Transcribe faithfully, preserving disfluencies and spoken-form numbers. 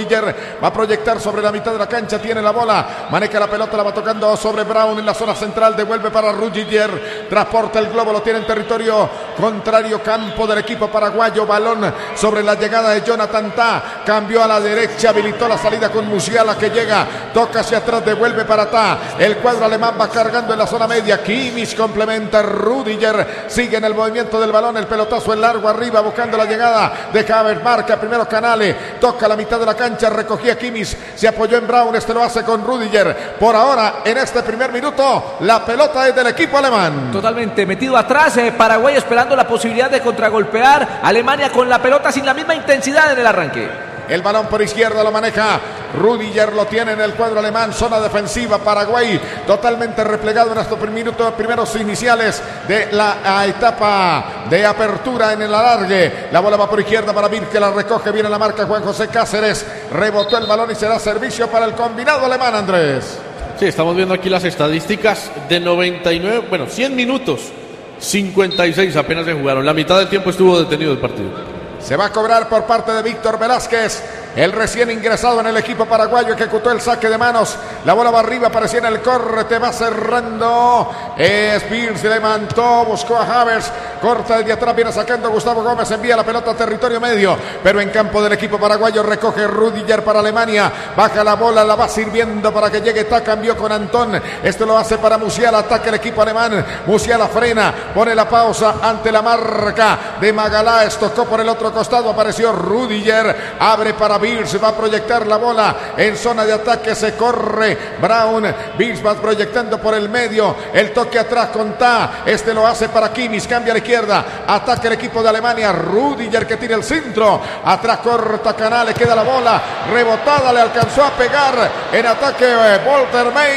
Rudiger va a proyectar sobre la mitad de la cancha, tiene la bola, maneja la pelota, la va tocando sobre Brown en la zona central, devuelve para Rudiger, transporta el globo, lo tiene en territorio contrario, campo del equipo paraguayo, balón sobre la llegada de Jonathan Tah, cambió a la derecha, habilitó la salida con Musiala que llega, toca hacia atrás, devuelve para Tah, el cuadro alemán va cargando en la zona media, Kimmich complementa, Rudiger sigue en el movimiento del balón, el pelotazo en largo arriba buscando la llegada de Havertz, marca primero Canale, toca la mitad de la cancha, recogía Kimmich, se apoyó en Brown, este lo hace con Rudiger, por ahora en este primer minuto la pelota es del equipo alemán. Totalmente metido atrás, eh, Paraguay esperando la posibilidad de contragolpear, Alemania con la pelota sin la misma intensidad en el arranque. El balón por izquierda lo maneja Rudiger, lo tiene en el cuadro alemán, zona defensiva, Paraguay totalmente replegado en estos minutos, primeros iniciales de la etapa de apertura en el alargue. La bola va por izquierda para Vir, que la recoge, viene la marca Juan José Cáceres, rebotó el balón y será servicio para el combinado alemán, Andrés. Sí, estamos viendo aquí las estadísticas de noventa y nueve, bueno, cien minutos, cincuenta y seis apenas se jugaron, la mitad del tiempo estuvo detenido el partido. Se va a cobrar por parte de Víctor Velázquez, el recién ingresado en el equipo paraguayo, ejecutó el saque de manos, la bola va arriba, aparecía en el corte, va cerrando, Spears levantó, buscó a Havertz, corta desde atrás, viene sacando Gustavo Gómez, envía la pelota a territorio medio, pero en campo del equipo paraguayo recoge Rudiger para Alemania, baja la bola, la va sirviendo para que llegue Tah, cambió con Antón, esto lo hace para Musiala, ataca el equipo alemán, Musiala frena, pone la pausa ante la marca de Magalhães, tocó por el otro costado, apareció Rudiger, abre para Virz, va a proyectar la bola en zona de ataque, se corre Brown, Virz va proyectando por el medio, el toque atrás con Tah, este lo hace para Kimmich, cambia a la izquierda, ataca el equipo de Alemania, Rudiger que tira el centro, atrás corta Canale, queda la bola, rebotada, le alcanzó a pegar en ataque eh, Wolter Main.